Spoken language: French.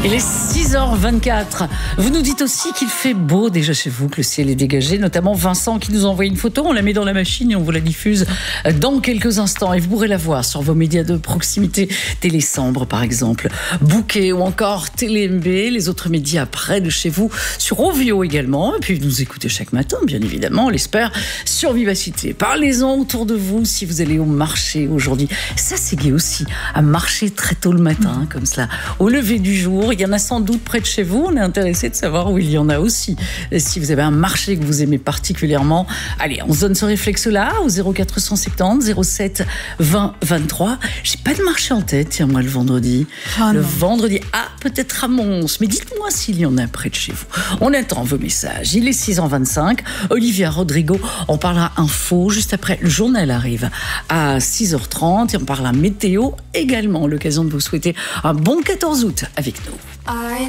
Il est 6h24. Vous nous dites aussi qu'il fait beau déjà chez vous, que le ciel est dégagé, notamment Vincent qui nous a envoyé une photo. On la met dans la machine et on vous la diffuse dans quelques instants. Et vous pourrez la voir sur vos médias de proximité, Télésambre par exemple, Bouquet ou encore TéléMB, les autres médias près de chez vous, sur Ovio également. Et puis vous nous écoutez chaque matin, bien évidemment, on l'espère, sur Vivacité. Parlez-en autour de vous si vous allez au marché aujourd'hui. Ça c'est gai aussi, à marcher très tôt le matin, comme cela, au lever du jour. Il y en a sans doute près de chez vous. On est intéressé de savoir où il y en a aussi. Si vous avez un marché que vous aimez particulièrement, allez, on se donne ce réflexe-là au 0470 07 20 23. J'ai pas de marché en tête, tiens, moi, le vendredi. Vendredi, peut-être à Mons. Mais dites-moi s'il y en a près de chez vous. On attend vos messages. Il est 6h25. Olivia Rodrigo, on parlera info juste après. Le journal arrive à 6h30 et on parlera météo également. L'occasion de vous souhaiter un bon 14 août avec nous.